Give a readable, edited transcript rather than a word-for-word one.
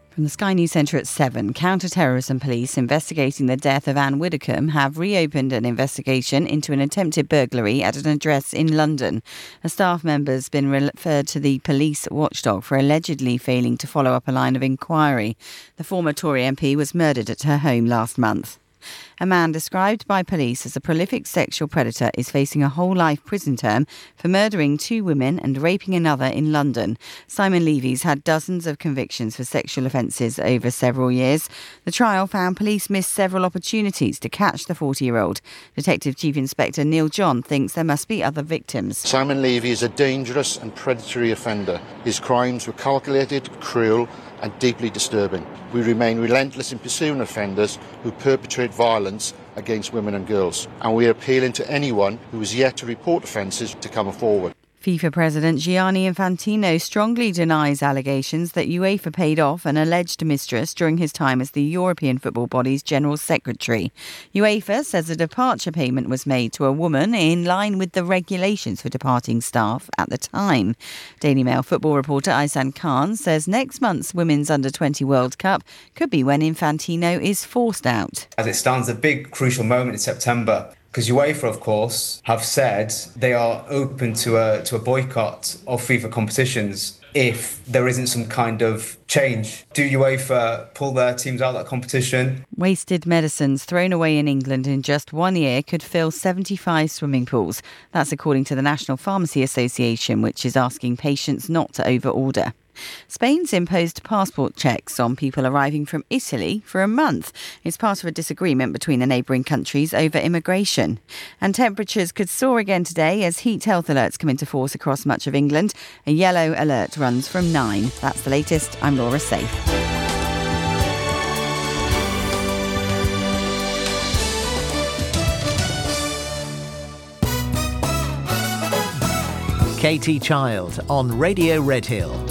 From the Sky News Centre at 7, counter-terrorism police investigating the death of Anne Widdecombe have reopened an investigation into an attempted burglary at an address in London. A staff member has been referred to the police watchdog for allegedly failing to follow up a line of inquiry. The former Tory MP was murdered at her home last month. A man described by police as a prolific sexual predator is facing a whole life prison term for murdering 2 women and raping another in London. Simon Levy's had dozens of convictions for sexual offences over several years. The trial found police missed several opportunities to catch the 40-year-old. Detective Chief Inspector Neil John thinks there must be other victims. Simon Levy is a dangerous and predatory offender. His crimes were calculated, cruel and deeply disturbing. We remain relentless in pursuing offenders who perpetrate violence against women and girls, and we are appealing to anyone who is yet to report offences to come forward. FIFA President Gianni Infantino strongly denies allegations that UEFA paid off an alleged mistress during his time as the European football body's General Secretary. UEFA says a departure payment was made to a woman in line with the regulations for departing staff at the time. Daily Mail football reporter Ihsan Khan says next month's Women's Under-20 World Cup could be when Infantino is forced out. As it stands, a big crucial moment in September. Because UEFA, of course, have said they are open to a boycott of FIFA competitions if there isn't some kind of change. Do UEFA pull their teams out of that competition? Wasted medicines thrown away in England in just 1 year could fill 75 swimming pools. That's according to the National Pharmacy Association, which is asking patients not to overorder. Spain's imposed passport checks on people arriving from Italy for a month. It's part of a disagreement between the neighbouring countries over immigration. And temperatures could soar again today as heat health alerts come into force across much of England. A yellow alert runs from 9. That's the latest. I'm Laura Safe. Katie Child on Radio Redhill.